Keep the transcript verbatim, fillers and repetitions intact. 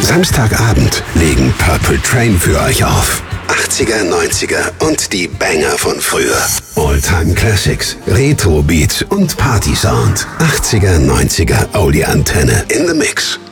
Samstagabend legen Purple Train für euch auf. achtziger, neunziger und die Banger von früher. All-Time Classics, Retro Beats und Party Sound. achtziger, neunziger Oldie Antenne in the Mix.